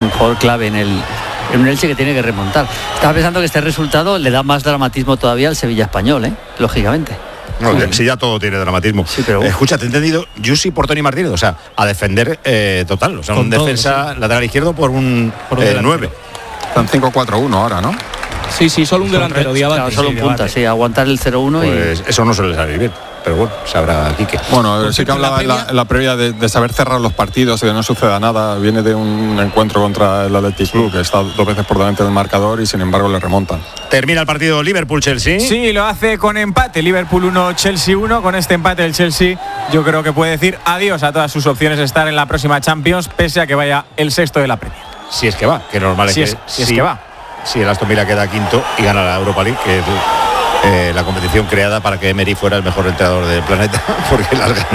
un jugador clave en un Elche que tiene que remontar. Estaba pensando que este resultado le da más dramatismo todavía al Sevilla Español, lógicamente. No, sí, ya todo tiene dramatismo. Sí, pero escucha, te he entendido, Yusi por Toni Martínez, o sea, a defender total, o sea, un defensa lateral izquierdo por un 9. Están 5-4-1 ahora, ¿no? Sí, solo un delantero, Diabate. Claro, solo un punta, sí, aguantar el 0-1 pues eso no suele salir bien, pero bueno, sabrá Quique. Bueno, sí que hablaba en la previa de saber cerrar los partidos y que no suceda nada. Viene de un encuentro contra el Athletic Club, que está 2 veces por delante del marcador y sin embargo le remontan. Termina el partido Liverpool-Chelsea. Sí, lo hace con empate, Liverpool 1, Chelsea 1. Con este empate el Chelsea yo creo que puede decir adiós a todas sus opciones de estar en la próxima Champions, pese a que vaya el sexto de la Premier. Si es que va, que normal si es que va. Si el Aston Villa queda quinto y gana la Europa League, que es la competición creada para que Emery fuera el mejor entrenador del planeta, porque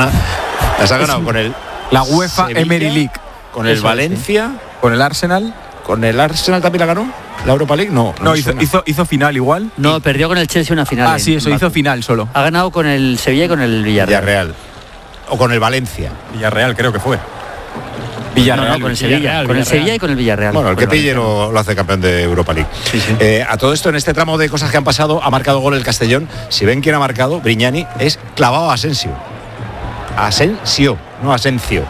las ha ganado con el la UEFA Sevilla, Emery League, con el Valencia, con el Arsenal. ¿Con el Arsenal también la ganó? ¿La Europa League? No, hizo final igual. No, perdió con el Chelsea una final. Sí, eso, hizo final solo. Ha ganado con el Sevilla y con el Villarreal. O con el Valencia. Villarreal creo que fue. Villarreal, con el Sevilla, con el Sevilla y con el Villarreal. Bueno, el que pille lo hace campeón de Europa League. Sí. A todo esto, en este tramo de cosas que han pasado, ha marcado gol el Castellón. Si ven quién ha marcado, Brignani, es clavado a Asensio. Asensio, no Asencio.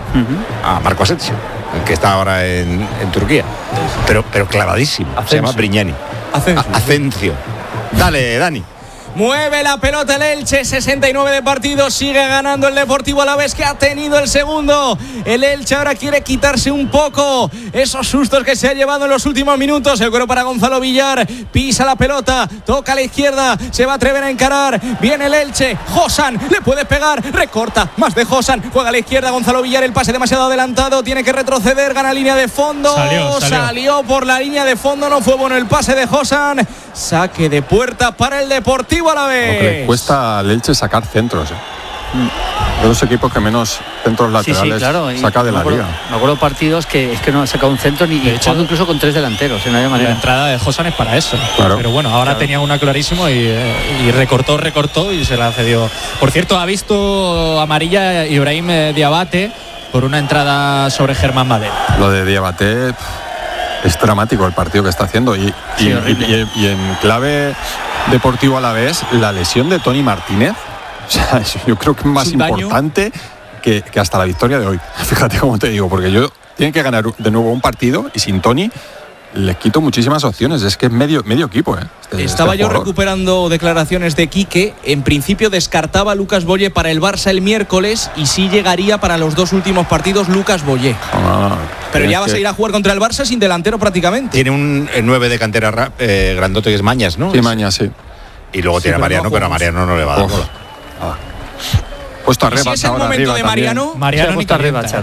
Marco Asensio, el que está ahora en Turquía. Pero clavadísimo. Se llama Brignani. Asensio. Dale, Dani. Mueve la pelota el Elche, 69 de partido, sigue ganando el Deportivo Alavés, que ha tenido el segundo. El Elche ahora quiere quitarse un poco esos sustos que se ha llevado en los últimos minutos. El cuero para Gonzalo Villar, pisa la pelota, toca a la izquierda, se va a atrever a encarar. Viene el Elche, Josan, le puede pegar, recorta, más de Josan, juega a la izquierda Gonzalo Villar, el pase demasiado adelantado, tiene que retroceder, gana línea de fondo. Salió por la línea de fondo, no fue bueno el pase de Josan. Saque de puerta para el Deportivo Alavés. Le cuesta al Elche sacar centros. De los equipos que menos centros laterales saca de la liga. Me acuerdo partidos que es que no ha sacado un centro ni jugando incluso con 3 delanteros. No había manera. La entrada de Josan es para eso. Claro. Pero bueno, ahora tenía una clarísimo y recortó y se la cedió. Por cierto, ha visto amarilla Ibrahim Diabate por una entrada sobre Germán Madera. Lo de Diabate es dramático el partido que está haciendo y en clave Deportivo Alavés, la lesión de Toni Martínez, o sea, yo creo que es más importante que hasta la victoria de hoy. Fíjate cómo te digo, porque tienen que ganar de nuevo un partido y sin Toni les quito muchísimas opciones. Es que es medio equipo. Estaba yo recuperando declaraciones de Quique. En principio descartaba a Lucas Boye para el Barça el miércoles y sí llegaría para los 2 últimos partidos Lucas Boye. Pero ya vas a ir a jugar contra el Barça sin delantero prácticamente. Tiene un 9 de cantera grandote que es Mañas, ¿no? Sí, Mañas, sí. Y luego tiene a Mariano, pero a Mariano no le va a dar bola. Puesto arriba. Si es el momento de Mariano. Mariano puesto arriba, sí.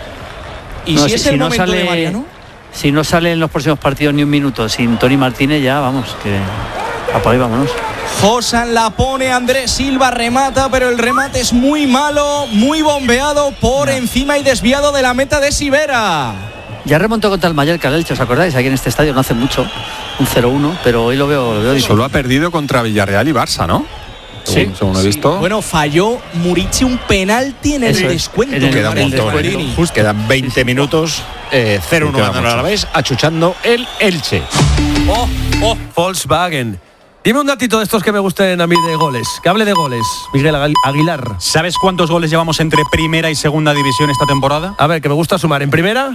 Y si es el momento de Mariano. Si no sale en los próximos partidos ni un minuto sin Toni Martínez, ya vamos, que apaga y vámonos. Josan la pone, Andrés Silva remata, pero el remate es muy malo, muy bombeado por encima y desviado de la meta de Sivera. Ya remontó contra el Mallorca el Elche, ¿os acordáis? Aquí en este estadio no hace mucho, un 0-1, pero hoy lo veo difícil. Solo ha perdido contra Villarreal y Barça, ¿no? Según he visto. Bueno, falló Murici un penalti en el descuento. Quedan 20 minutos, 0-1 ganando a la vez, achuchando el Elche. Volkswagen. Dime un datito de estos que me gusten a mí de goles. Que hable de goles, Miguel Aguilar. ¿Sabes cuántos goles llevamos entre primera y segunda división esta temporada? A ver, que me gusta sumar. ¿En primera?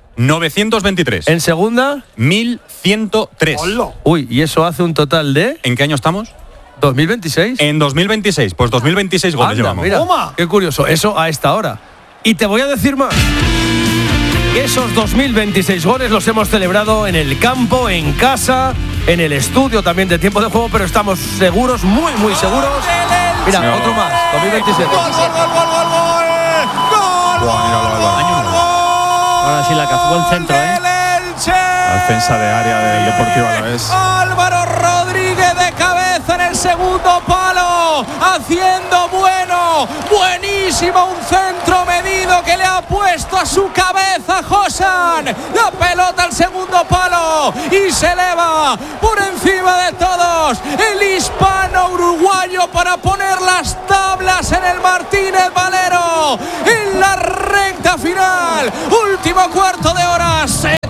923. ¿En segunda? 1103. ¡Hola! Uy, ¿y eso hace un total de? ¿En qué año estamos? 2026. En 2026, pues 2026 goles llevamos. Mira, qué curioso, eso a esta hora. Y te voy a decir más. Esos 2026 goles los hemos celebrado en el campo, en casa, en el estudio también de tiempo de juego, pero estamos seguros, muy seguros. Mira, otro más, 2027. Ahora sí la cazó el centro, La defensa de área del Deportivo Alavés. Álvaro Rodríguez de cabeza en el segundo palo, haciendo buenísimo, un centro medido que le ha puesto a su cabeza Josan. La pelota al segundo palo y se eleva por encima de todos el hispano-uruguayo para poner las tablas en el Martínez Valero en la recta final. Último cuarto de hora.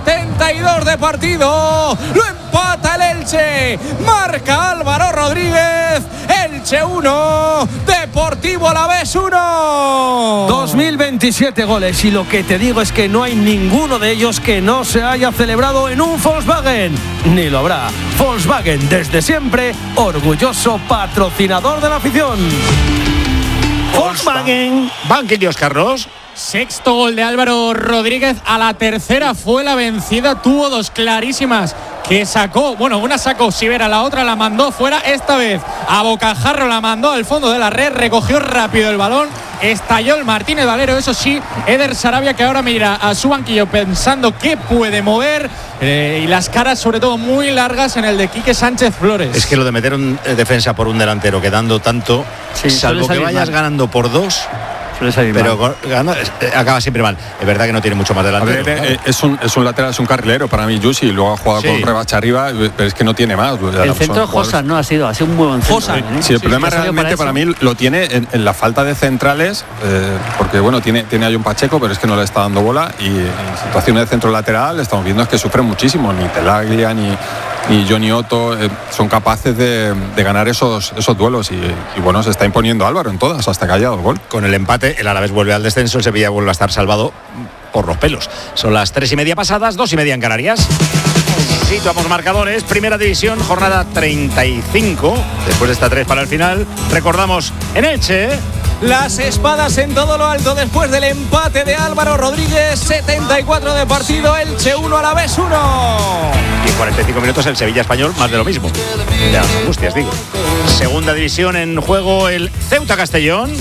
de partido. Lo empata el Elche. Marca Álvaro Rodríguez. Elche 1, Deportivo Alavés 1. 2027 goles y lo que te digo es que no hay ninguno de ellos que no se haya celebrado en un Volkswagen. Ni lo habrá. Volkswagen desde siempre, orgulloso patrocinador de la afición. Volkswagen. Banquillos, Carlos. Sexto gol de Álvaro Rodríguez, a la tercera fue la vencida, tuvo dos clarísimas que sacó, bueno, una sacó Sivera, la otra la mandó fuera, esta vez a bocajarro la mandó al fondo de la red, recogió rápido el balón, estalló el Martínez Valero, eso sí, Eder Sarabia que ahora mira a su banquillo pensando que puede mover y las caras sobre todo muy largas en el de Quique Sánchez Flores. Es que lo de meter un defensa por un delantero quedando tanto, sí, salvo que vayas ganando por 2, pero acaba siempre mal. Es verdad que no tiene mucho más delantero. Es un lateral, es un carrilero para mí, Yusi, y luego ha jugado con rebacha arriba, pero es que no tiene más. El centro de Josan no ha sido un muy buen centro. Sí, el problema realmente para mí lo tiene en la falta de centrales, porque bueno, tiene ahí un Pacheco, pero es que no le está dando bola, y en situaciones de centro lateral estamos viendo es que sufren muchísimo, ni Telaglia ni Johnny Otto son capaces de ganar esos duelos y bueno, se está imponiendo Álvaro en todas hasta que haya dado el gol. Con el empate el Alavés vuelve al descenso, el Sevilla vuelve a estar salvado por los pelos. Son las 3:30 pasadas, 2:30 en Canarias. Situamos marcadores, Primera División, jornada 35, después de esta 3 para el final. Recordamos en Elche. Las espadas en todo lo alto después del empate de Álvaro Rodríguez, 74 de partido, Elche 1, Alavés 1. Y en 45 minutos el Sevilla Español, más de lo mismo. Ya las angustias, digo. Segunda División en juego, el Ceuta Castellón.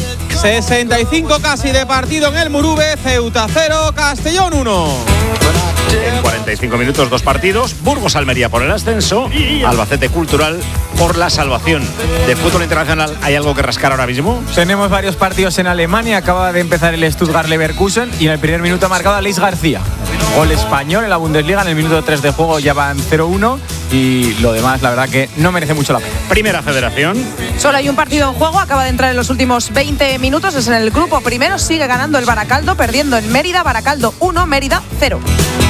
65 casi de partido en el Murube, Ceuta 0, Castellón 1. En 45 minutos, 2 partidos. Burgos Almería por el ascenso, Albacete Cultural por la salvación. De fútbol internacional, ¿hay algo que rascar ahora mismo? Tenemos varios partidos en Alemania. Acaba de empezar el Stuttgart Leverkusen y en el primer minuto ha marcado a Luis García. Gol español en la Bundesliga. En el minuto 3 de juego ya van 0-1 y lo demás la verdad que no merece mucho la pena. Primera Federación. Solo hay un partido en juego, acaba de entrar en los últimos 20 minutos, es en el grupo primero, sigue ganando el Baracaldo, perdiendo en Mérida, Baracaldo 1, Mérida 0.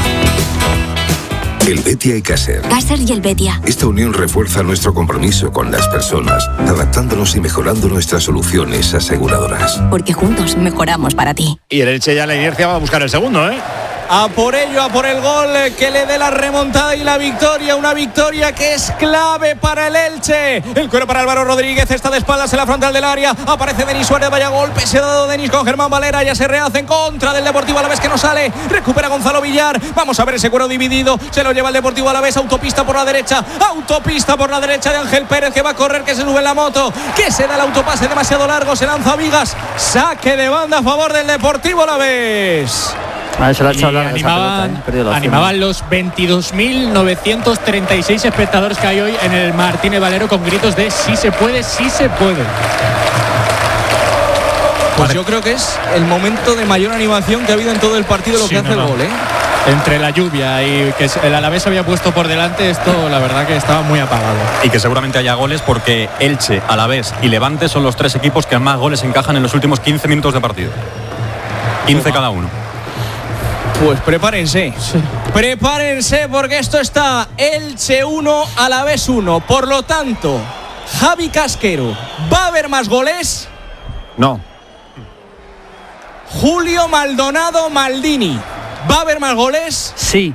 El Betia y Caser. Caser y el Betia. Esta unión refuerza nuestro compromiso con las personas, adaptándonos y mejorando nuestras soluciones aseguradoras. Porque juntos mejoramos para ti. Y el Elche ya la inercia va a buscar el segundo, ¿eh? A por ello, a por el gol que le dé la remontada y la victoria. Una victoria que es clave para el Elche. El cuero para Álvaro Rodríguez, está de espaldas en la frontal del área. Aparece Denis Suárez, vaya golpe. Se ha dado Denis con Germán Valera. Ya se rehace en contra del Deportivo Alavés que no sale. Recupera Gonzalo Villar. Vamos a ver ese cuero dividido. Se lo lleva el Deportivo Alavés. Autopista por la derecha. Autopista por la derecha de Ángel Pérez que va a correr, que se sube en la moto. Que se da el autopase demasiado largo. Se lanza a Vigas. Saque de banda a favor del Deportivo Alavés. Animaban los 22.936 espectadores que hay hoy en el Martínez Valero con gritos de sí se puede, sí se puede. Pues yo creo que es el momento de mayor animación que ha habido en todo el partido, lo que hace el gol, ¿eh? Entre la lluvia y que el Alavés había puesto por delante, esto la verdad que estaba muy apagado. Y que seguramente haya goles porque Elche, Alavés y Levante son los 3 equipos que más goles encajan en los últimos 15 minutos de partido. 15 cada uno. Pues prepárense, prepárense porque esto está Elche 1, Alavés 1. Por lo tanto, Javi Casquero, ¿va a haber más goles? No. Julio Maldonado Maldini, ¿va a haber más goles? Sí.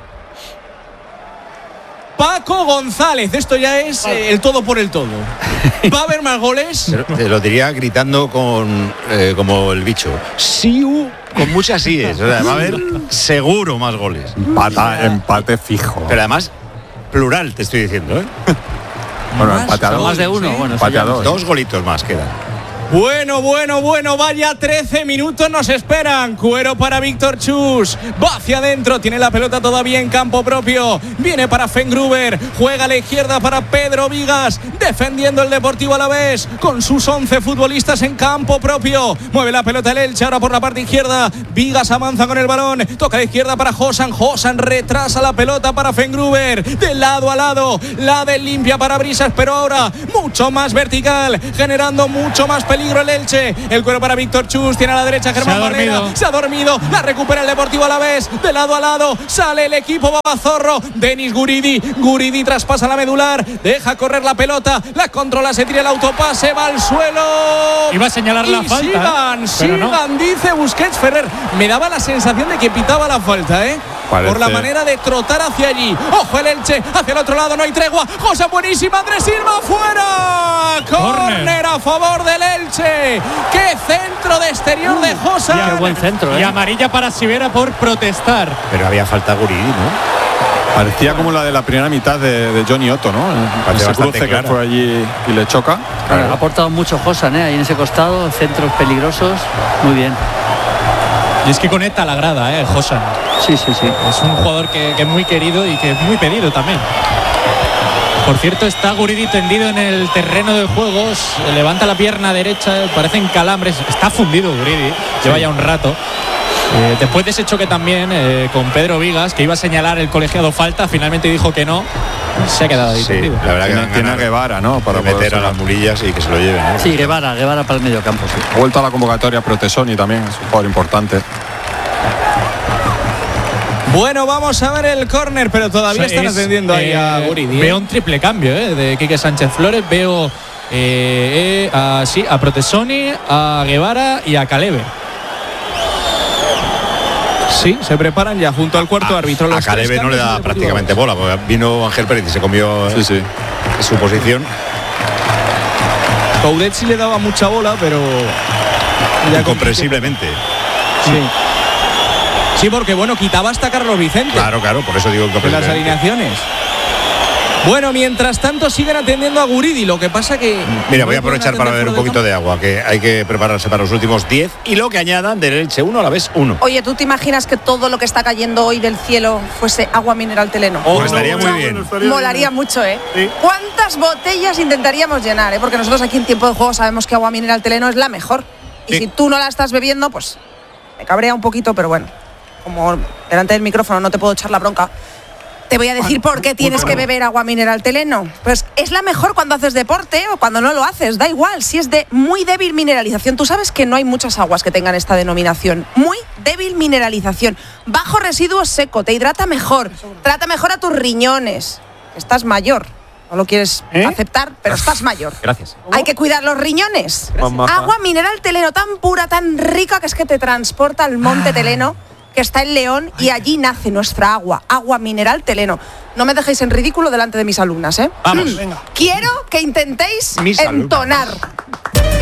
Paco González, esto ya es el todo por el todo. ¿Va a haber más goles? Te lo diría gritando como el bicho. Siu, con muchas síes. O sea, va a haber seguro más goles. Empate fijo. Pero además, plural, te estoy diciendo, ¿eh? Bueno, empate a 2. Más de uno. ¿Sí? Bueno, empate a 2. 2 golitos más quedan. Bueno, vaya 13 minutos nos esperan. Cuero para Víctor Chus, va hacia adentro, tiene la pelota todavía en campo propio. Viene para Fengruber, juega a la izquierda para Pedro Vigas, defendiendo el Deportivo Alavés con sus 11 futbolistas en campo propio. Mueve la pelota el Elche ahora por la parte izquierda. Vigas avanza con el balón, toca a la izquierda para Josan. Josan retrasa la pelota para Fengruber, de lado a lado, la de limpia para Brisas, pero ahora mucho más vertical, generando mucho más peligro peligro el Elche. El cuero para Víctor Chus, tiene a la derecha Germán Valera. Se ha dormido, la recupera el Deportivo Alavés. De lado a lado, sale el equipo Babazorro. Denis Guridi traspasa la medular, deja correr la pelota, la controla, se tira el autopase, va al suelo. Iba a señalar la falta. Sigan, dice Busquets. Ferrer, me daba la sensación de que pitaba la falta, por la manera de trotar hacia allí. Ojo el Elche, hacia el otro lado, no hay tregua. José buenísima, Andrés Silva fuera. Córner a favor del Elche. ¡Qué centro de exterior de José! Qué buen centro, Y amarilla para Sivera por protestar. Pero había falta Guridi, ¿no? Parecía como la de la primera mitad de Johnny Otto, ¿no? Ese cruce que fue allí y le choca. Claro, ha aportado mucho Josan, ahí en ese costado, centros peligrosos, muy bien. Y es que conecta la grada, Josan. Sí. Es un jugador que es muy querido y que es muy pedido también. Por cierto, está Guridi tendido en el terreno de juegos, levanta la pierna derecha, parecen calambres, está fundido Guridi, lleva ya un rato. Después de ese choque también con Pedro Vigas, que iba a señalar el colegiado falta, finalmente dijo que no, se ha quedado ahí tendido. La verdad que tiene a Guevara, ¿no? Para meter a las murillas y que se lo lleven. Sí, Guevara para el medio campo. Sí. Ha vuelto a la convocatoria Protesoni también, es un jugador importante. Bueno, vamos a ver el córner, pero todavía están atendiendo ahí a Guridi. Veo un triple cambio de Quique Sánchez Flores. Veo a Protesoni, a Guevara y a Caleve. Sí, se preparan ya junto al cuarto árbitro. A Caleve no le da prácticamente bola, porque vino Ángel Pérez y se comió su posición. Coudet sí le daba mucha bola, pero incomprensiblemente. Sí, porque quitaba hasta Carlos Vicente. Claro, por eso digo en las alineaciones. Bueno, mientras tanto siguen atendiendo a Guridi, lo que pasa que... Mira, voy a aprovechar para beber un poquito de agua, que hay que prepararse para los últimos 10 y lo que añadan del Elche 1 Alavés 1. Oye, ¿tú te imaginas que todo lo que está cayendo hoy del cielo fuese agua mineral Teleno? Pues estaría muy bien. Molaría mucho, Sí. ¿Cuántas botellas intentaríamos llenar, Porque nosotros aquí en tiempo de juego sabemos que agua mineral Teleno es la mejor. Y si tú no la estás bebiendo, pues me cabrea un poquito, pero bueno, como delante del micrófono no te puedo echar la bronca, te voy a decir por qué tienes que beber agua mineral Teleno. Pues es la mejor cuando haces deporte o cuando no lo haces, da igual, si es de muy débil mineralización. Tú sabes que no hay muchas aguas que tengan esta denominación. Muy débil mineralización. Bajo residuo seco, te hidrata mejor, trata mejor a tus riñones. Estás mayor. No lo quieres aceptar, pero estás mayor. Gracias. Hay que cuidar los riñones. Agua mineral Teleno, tan pura, tan rica, que es que te transporta al monte Teleno, que está en León, y allí nace nuestra agua mineral Teleno. No me dejéis en ridículo delante de mis alumnas, Vamos, venga. Quiero que intentéis entonar.